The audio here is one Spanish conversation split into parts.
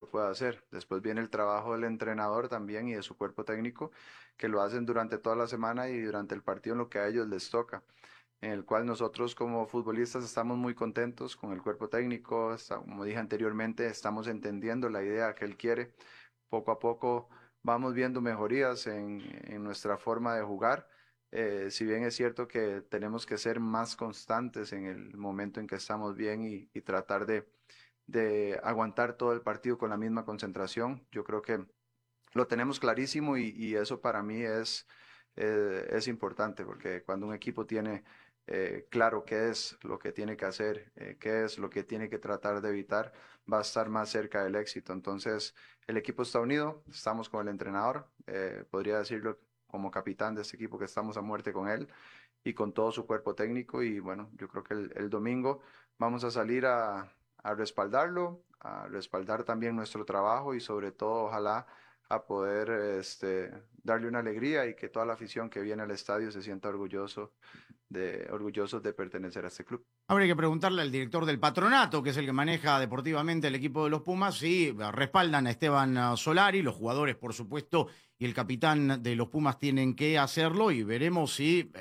pueda hacer. Después viene el trabajo del entrenador también y de su cuerpo técnico, que lo hacen durante toda la semana y durante el partido en lo que a ellos les toca, en el cual nosotros como futbolistas estamos muy contentos con el cuerpo técnico. Como dije anteriormente, estamos entendiendo la idea que él quiere. Poco a poco vamos viendo mejorías en nuestra forma de jugar. Si bien es cierto que tenemos que ser más constantes en el momento en que estamos bien y tratar de aguantar todo el partido con la misma concentración, yo creo que lo tenemos clarísimo y eso para mí es importante, porque cuando un equipo tiene claro qué es lo que tiene que hacer, qué es lo que tiene que tratar de evitar, va a estar más cerca del éxito. Entonces, el equipo está unido, estamos con el entrenador, podría decirlo como capitán de este equipo, que estamos a muerte con él y con todo su cuerpo técnico. Y bueno, yo creo que el domingo vamos a salir a respaldarlo, a respaldar también nuestro trabajo y sobre todo, ojalá, a poder darle una alegría y que toda la afición que viene al estadio se sienta orgullosos de pertenecer a este club. Habría que preguntarle al director del patronato, que es el que maneja deportivamente el equipo de los Pumas, si respaldan a Esteban Solari. Los jugadores, por supuesto, y el capitán de los Pumas tienen que hacerlo, y veremos si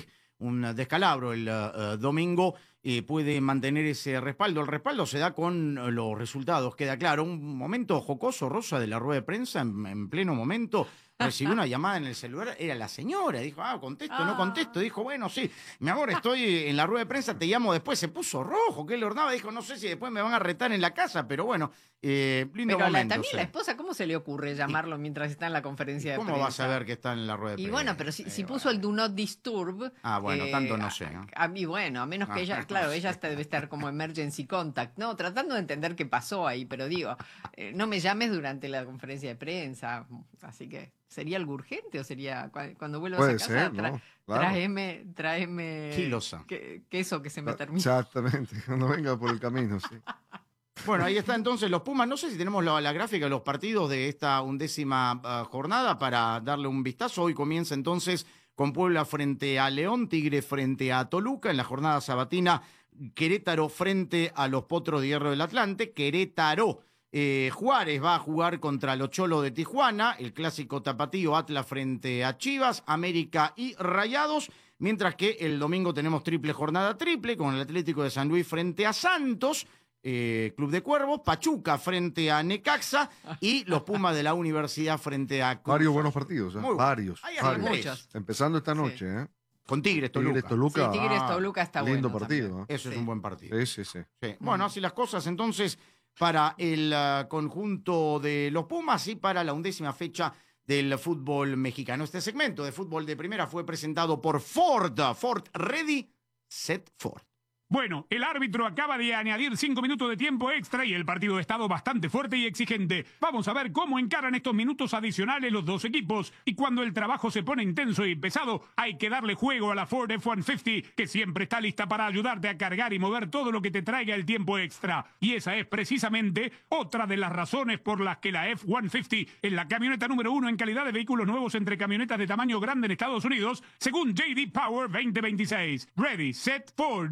un descalabro el domingo puede mantener ese respaldo. El respaldo se da con los resultados, queda claro. Un momento jocoso, Rosa, de la rueda de prensa, en pleno momento recibió una llamada en el celular, era la señora, dijo, contesto, no contesto, dijo, bueno, sí, mi amor, estoy en la rueda de prensa, te llamo después. Se puso rojo, que le ordenaba, dijo, no sé si después me van a retar en la casa, pero bueno, lindo pero momento. También la esposa, ¿cómo se le ocurre llamarlo mientras está en la conferencia de prensa? ¿Cómo va a saber que está en la rueda de prensa? Y bueno, pero si puso el Do Not Disturb... bueno, tanto no sé, ¿no? A mí, bueno, a menos que ella, claro, ella debe estar como emergency contact, ¿no? Tratando de entender qué pasó ahí, pero digo, no me llames durante la conferencia de prensa, así que... ¿Sería algo urgente o sería cuando vuelvas a casa? Ser, ¿no? Claro. Tráeme Kilosa. queso que se me termina. Exactamente, cuando venga por el camino, sí. Bueno, ahí está entonces los Pumas. No sé si tenemos la gráfica de los partidos de esta 11ª jornada para darle un vistazo. Hoy comienza entonces con Puebla frente a León, Tigre frente a Toluca. En la jornada sabatina, Querétaro frente a los Potros de Hierro del Atlante. Querétaro. Juárez va a jugar contra los Cholos de Tijuana, el clásico tapatío Atlas frente a Chivas, América y Rayados, mientras que el domingo tenemos jornada triple con el Atlético de San Luis frente a Santos, Club de Cuervos, Pachuca frente a Necaxa y los Pumas de la Universidad frente a Cruz. Varios buenos partidos, varios. Muchos. Empezando esta noche, sí. Con Tigres Toluca. Sí, Tigres Toluca está lindo bueno. Partido. Eso es un buen partido. Sí. Bueno, así las cosas entonces para el conjunto de los Pumas y para la 11ª fecha del fútbol mexicano. Este segmento de fútbol de primera fue presentado por Ford. Ford Ready, Set Ford. Bueno, el árbitro acaba de añadir 5 minutos de tiempo extra y el partido ha estado bastante fuerte y exigente. Vamos a ver cómo encaran estos minutos adicionales los dos equipos. Y cuando el trabajo se pone intenso y pesado, hay que darle juego a la Ford F-150, que siempre está lista para ayudarte a cargar y mover todo lo que te traiga el tiempo extra. Y esa es precisamente otra de las razones por las que la F-150 es la camioneta número 1 en calidad de vehículos nuevos entre camionetas de tamaño grande en Estados Unidos, según J.D. Power 2026. Ready, set, Ford.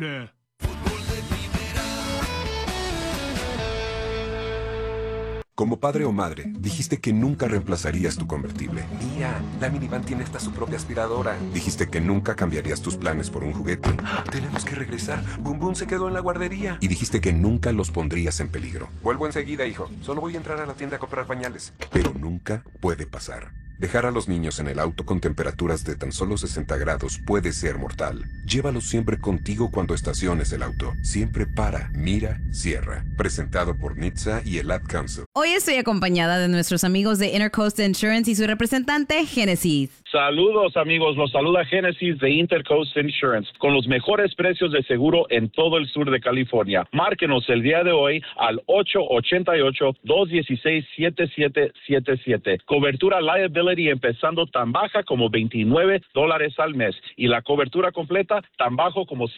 Como padre o madre, dijiste que nunca reemplazarías tu convertible. Mira, la minivan tiene hasta su propia aspiradora. Dijiste que nunca cambiarías tus planes por un juguete. Tenemos que regresar. Boom Boom se quedó en la guardería. Y dijiste que nunca los pondrías en peligro. Vuelvo enseguida, hijo. Solo voy a entrar a la tienda a comprar pañales. Pero nunca puede pasar. Dejar a los niños en el auto con temperaturas de tan solo 60 grados puede ser mortal. Llévalos siempre contigo cuando estaciones el auto. Siempre para, mira, cierra. Presentado por NHTSA y el Ad Council. Hoy estoy acompañada de nuestros amigos de Intercoast Insurance y su representante, Genesis. Saludos amigos, los saluda Genesis de Intercoast Insurance con los mejores precios de seguro en todo el sur de California. Márquenos el día de hoy al 888-216-7777. Cobertura liability empezando tan baja como $29 al mes y la cobertura completa tan bajo como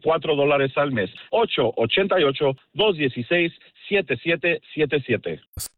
$54 al mes. 888-216-7777.